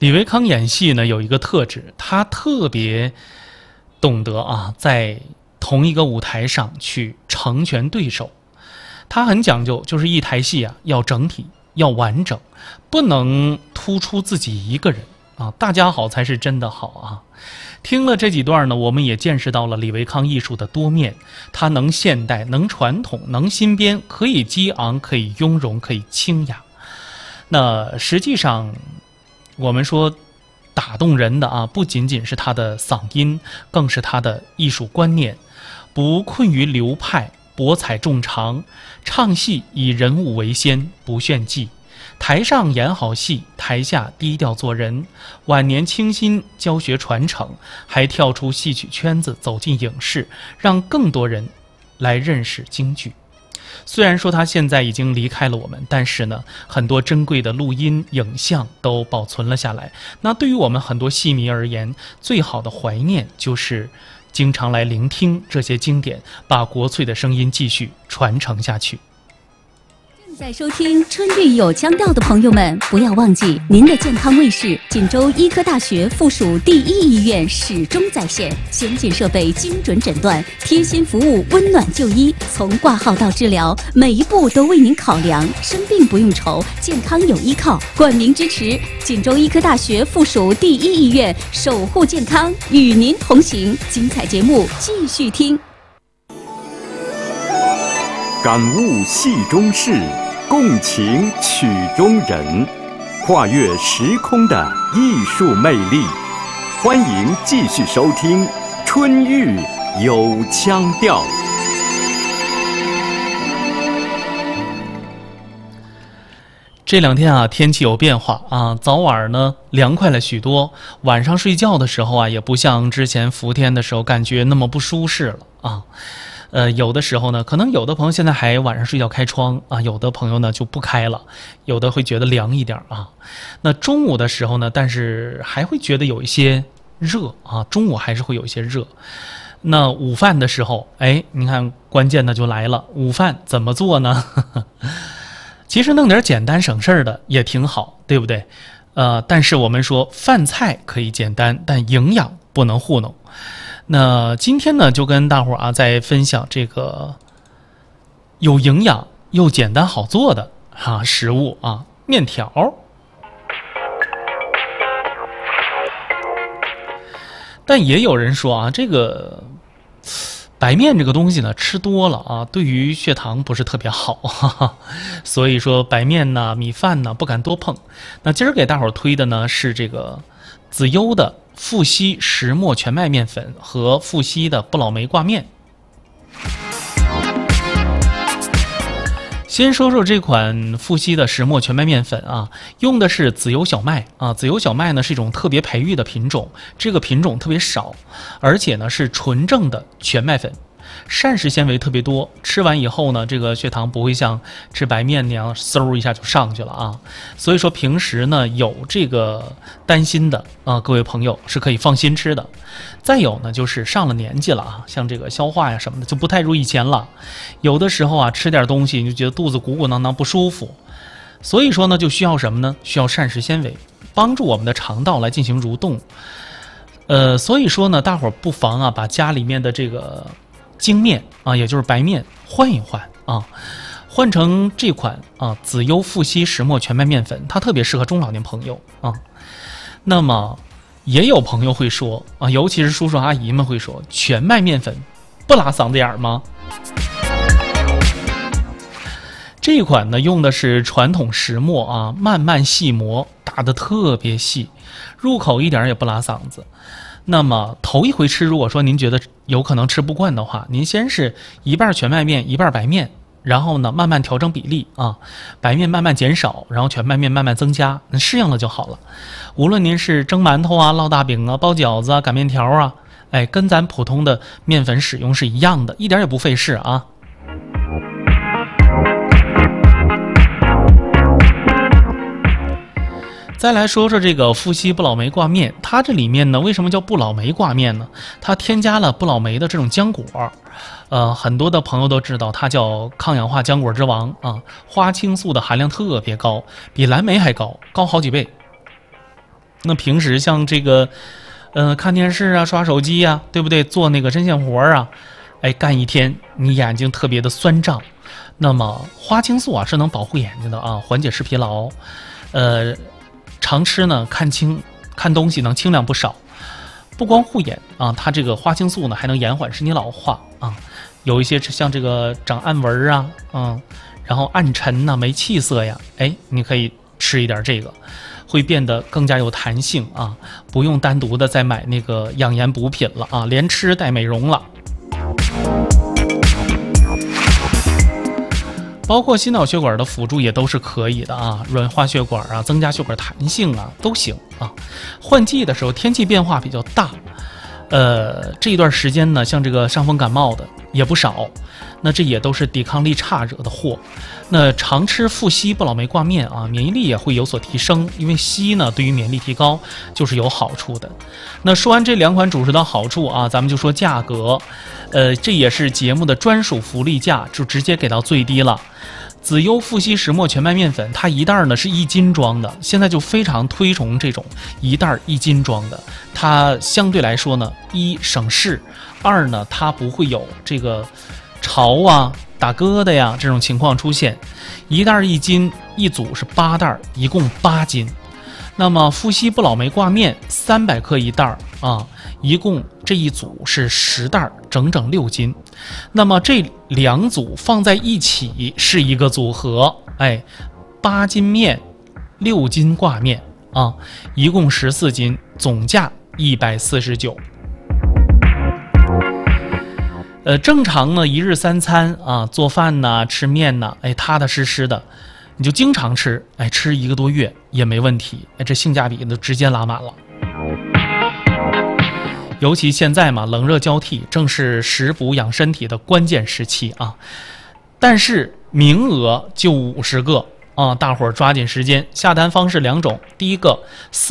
李维康演戏呢有一个特质，他特别懂得在同一个舞台上去成全对手。他很讲究，就是一台戏要整体，要完整，不能突出自己一个人大家好才是真的好听了这几段呢，我们也见识到了李维康艺术的多面，他能现代，能传统，能新编，可以激昂，可以雍容，可以清雅。那实际上我们说打动人的不仅仅是他的嗓音，更是他的艺术观念，不困于流派，博采众长，唱戏以人物为先，不炫技，台上演好戏，台下低调做人，晚年倾心教学传承，还跳出戏曲圈子走进影视，让更多人来认识京剧。虽然说他现在已经离开了我们，但是呢，很多珍贵的录音影像都保存了下来。那对于我们很多戏迷而言，最好的怀念就是经常来聆听这些经典，把国粹的声音继续传承下去。 正在收听春韵有腔调的朋友们，不要忘记您的健康卫士锦州医科大学附属第一医院始终在线，先进设备，精准诊断，贴心服务，温暖就医，从挂号到治疗，每一步都为您考量，生病不用愁，健康有依靠。冠名支持锦州医科大学附属第一医院，守护健康，与您同行。精彩节目继续听。 感悟戏中事，共情曲中人，跨越时空的艺术魅力。欢迎继续收听春韵有腔调。 这两天天气有变化早晚呢凉快了许多，晚上睡觉的时候也不像之前伏天的时候感觉那么不舒适了有的时候呢，可能有的朋友现在还晚上睡觉开窗有的朋友呢就不开了，有的会觉得凉一点那中午的时候呢，但是还会觉得有一些热中午还是会有一些热。那午饭的时候，你看关键的就来了，午饭怎么做呢？其实弄点简单省事儿的也挺好，对不对？但是我们说饭菜可以简单，但营养不能糊弄。那今天呢，就跟大伙儿再分享这个有营养又简单好做的食物面条。但也有人说这个白面这个东西呢，吃多了对于血糖不是特别好所以说白面呢、米饭呢不敢多碰。那今儿给大伙儿推的呢是这个子优的富硒石磨全麦面粉和富硒的不老梅挂面。先说说这款富硒的石磨全麦面粉用的是紫油小麦紫油小麦呢是一种特别培育的品种，这个品种特别少，而且呢是纯正的全麦粉，膳食纤维特别多，吃完以后呢，这个血糖不会像吃白面那样嗖一下就上去了所以说平时呢有这个担心的各位朋友是可以放心吃的。再有呢就是上了年纪了像这个消化呀什么的就不太如以前了，有的时候吃点东西你就觉得肚子鼓鼓囊囊不舒服，所以说呢就需要什么呢？需要膳食纤维帮助我们的肠道来进行蠕动。所以说呢大伙儿不妨把家里面的这个精面也就是白面换一换换成这款紫优富硒石磨全麦面粉，它特别适合中老年朋友那么也有朋友会说尤其是叔叔阿姨们会说，全麦面粉不拉嗓子眼儿吗？这一款呢用的是传统石磨慢慢细磨，打得特别细，入口一点也不拉嗓子。那么头一回吃，如果说您觉得有可能吃不惯的话，您先是一半全麦面一半白面，然后呢慢慢调整比例白面慢慢减少，然后全麦面慢慢增加，适应了就好了。无论您是蒸馒头烙大饼包饺子擀面条跟咱普通的面粉使用是一样的，一点也不费事再来说说这个富硒不老梅挂面，它这里面呢为什么叫不老梅挂面呢？它添加了不老梅的这种浆果，很多的朋友都知道它叫抗氧化浆果之王花青素的含量特别高，比蓝莓还高好几倍。 那平时像这个看电视啊、刷手机啊，对不对？做那个针线活啊，哎，干一天你眼睛特别的酸胀。那么花青素啊是能保护眼睛的啊，缓解视疲劳。常吃呢，看东西能清亮不少。不光护眼啊，它这个花青素呢还能延缓身体老化啊。有一些像这个长暗纹啊，然后暗沉呐、没气色呀，哎，你可以吃一点这个。会变得更加有弹性啊，不用单独的再买那个养颜补品了啊，连吃带美容了。包括心脑血管的辅助也都是可以的啊，软化血管啊，增加血管弹性啊，都行啊。换季的时候天气变化比较大，这一段时间呢，像这个伤风感冒的也不少，那这也都是抵抗力差惹的祸。那常吃富硒不老梅挂面啊，免疫力也会有所提升，因为硒呢对于免疫力提高就是有好处的。那说完这2款主食的好处啊，咱们就说价格，这也是节目的专属福利价，就直接给到最低了。紫优富硒石墨全麦面粉，它一袋呢是1斤装的，现在就非常推崇这种一袋1斤装的，它相对来说呢，一省事，2呢它不会有这个潮啊、打疙瘩呀这种情况出现。一袋1斤，一组是8袋，一共8斤。那么富硒不老梅挂面300克一袋啊，一共这一组是10袋，整整6斤。那么这2组放在一起是一个组合，哎，8斤面，6斤挂面啊，一共14斤，总价149。正常呢，一日3餐啊，做饭呐、吃面呐，哎，踏踏实实的，你就经常吃，哎，吃1个多月也没问题，哎，这性价比都直接拉满了。尤其现在嘛，冷热交替，正是食补养身体的关键时期啊。但是名额就50个啊，大伙儿抓紧时间。下单方式2种，第一个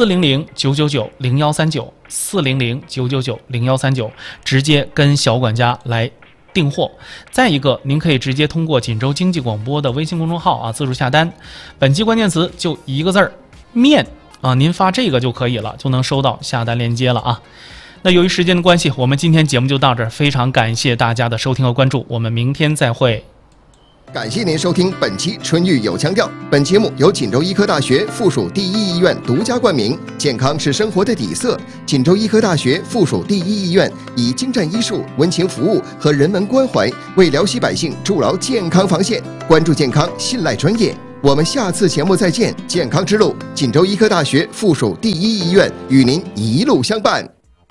400-999-0139，400-999-0139，直接跟小管家来订货。再一个，您可以直接通过锦州经济广播的微信公众号啊自助下单。本期关键词就1个字儿，面啊，您发这个就可以了，就能收到下单链接了啊。那由于时间的关系，我们今天节目就到这儿，非常感谢大家的收听和关注，我们明天再会。 感谢您收听本期春雨有腔调。本节目由锦州医科大学附属第一医院独家冠名，健康是生活的底色。锦州医科大学附属第一医院以精湛医术、温情服务和人文关怀，为辽西百姓筑牢健康防线。关注健康，信赖专业。我们下次节目再见。健康之路，锦州医科大学附属第一医院与您一路相伴。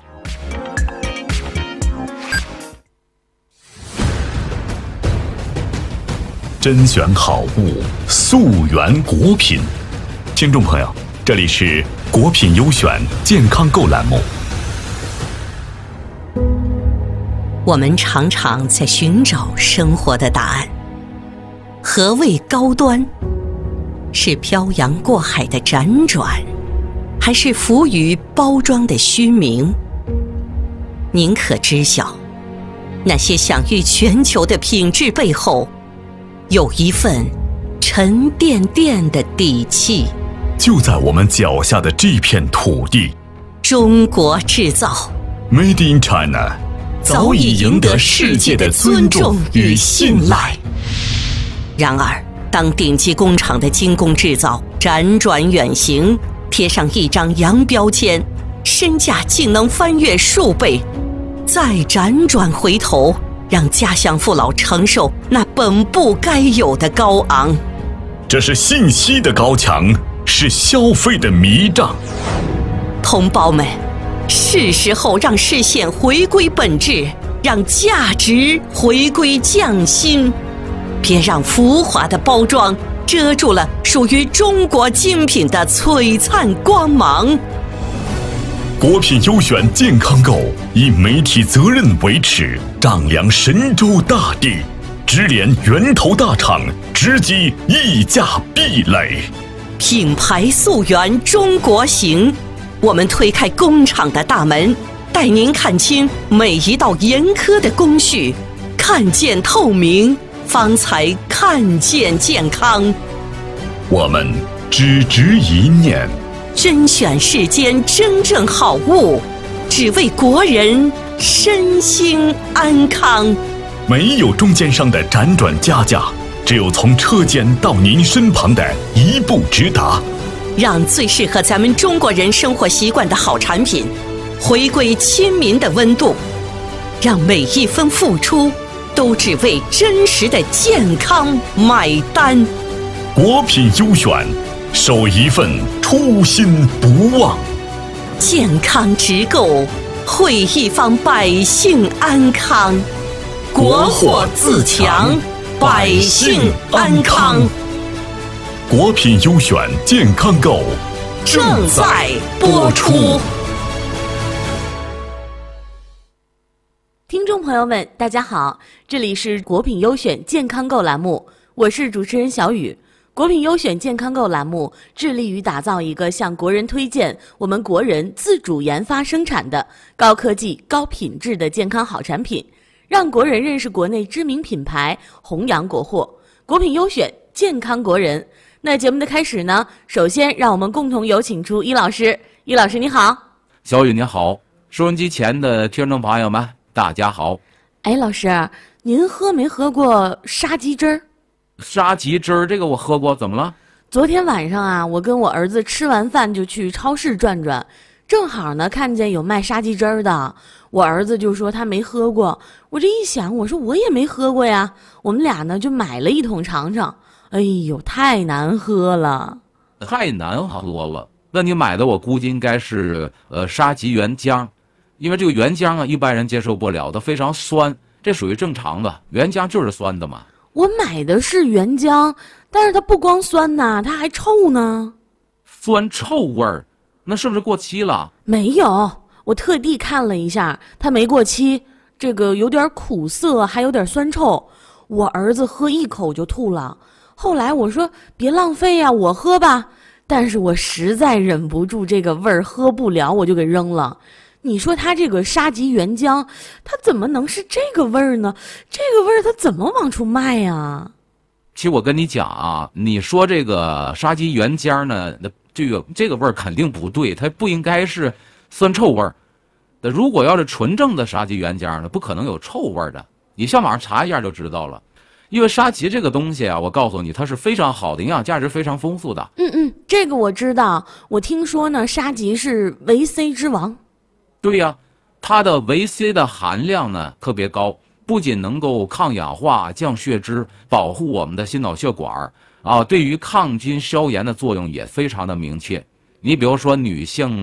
甄选好物，溯源果品。听众朋友，这里是果品优选健康购栏目。 我们常常在寻找生活的答案。何谓高端？是漂洋过海的辗转，还是浮于包装的虚名？您可知晓，那些享誉全球的品质背后，有一份沉甸甸的底气。 就在我们脚下的这片土地， 中国制造 Made in China 早已赢得世界的尊重与信赖。 然而，当顶级工厂的精工制造辗转远行，贴上一张洋标签，身价竟能翻越数倍，再辗转回头，让家乡父老承受那本不该有的高昂。 这是信息的高墙，是消费的迷障。 同胞们，是时候让视线回归本质，让价值回归匠心。别让浮华的包装遮住了属于中国精品的璀璨光芒。 果品优选健康购，以媒体责任为耻，丈量神州大地，直连源头大厂，直击溢价壁垒。 品牌溯源中国行，我们推开工厂的大门，带您看清每一道严苛的工序，看见透明，方才看见健康。 我们只执一念， 甄选世间真正好物，只为国人身心安康。 没有中间商的辗转加价，只有从车间到您身旁的一步直达。 让最适合咱们中国人生活习惯的好产品回归亲民的温度，让每一分付出都只为真实的健康买单。 国品优选，守一份初心不忘。 健康直购，惠一方百姓安康。国货自强，百姓安康。 国品优选健康购正在播出。 听众朋友们，大家好，这里是国品优选健康购栏目，我是主持人小雨。国品优选健康购栏目致力于打造一个向国人推荐我们国人自主研发生产的高科技、高品质的健康好产品，让国人认识国内知名品牌，弘扬国货。国品优选健康国人。那节目的开始呢，首先让我们共同有请出伊老师。伊老师你好。 小雨你好，收音机前的听众朋友们大家好。 哎，老师，您喝没喝过沙棘汁儿？ 沙棘汁儿这个我喝过，怎么了？ 昨天晚上啊，我跟我儿子吃完饭就去超市转转，正好呢看见有卖沙棘汁儿的，我儿子就说他没喝过，我这一想，我说我也没喝过呀，我们俩呢就买了一桶尝尝。哎呦，太难喝了， 太难喝了。那你买的我估计应该是沙棘原浆，因为这个原浆啊一般人接受不了，它非常酸，这属于正常的，原浆就是酸的嘛。 我买的是原浆，但是它不光酸呐，它还臭呢。 酸臭味儿，那是不是过期了？ 没有，我特地看了一下，它没过期，这个有点苦涩，还有点酸臭。我儿子喝一口就吐了。后来我说别浪费呀，我喝吧，但是我实在忍不住这个味儿喝不了，我就给扔了。你说它这个沙棘原浆，它怎么能是这个味儿呢？这个味儿它怎么往出卖呀？ 其实我跟你讲啊，你说这个沙棘原浆呢，这个味儿肯定不对，它不应该是酸臭味儿。那如果要是纯正的沙棘原浆呢，不可能有臭味儿的。你上网上查一下就知道了。因为沙棘这个东西啊，我告诉你，它是非常好的，营养价值非常丰富的。 这个我知道。我听说呢，沙棘是维 C 之王。 对呀，它的维 C 的含量呢特别高，不仅能够抗氧化、降血脂，保护我们的心脑血管啊，对于抗菌消炎的作用也非常的明确。你比如说女性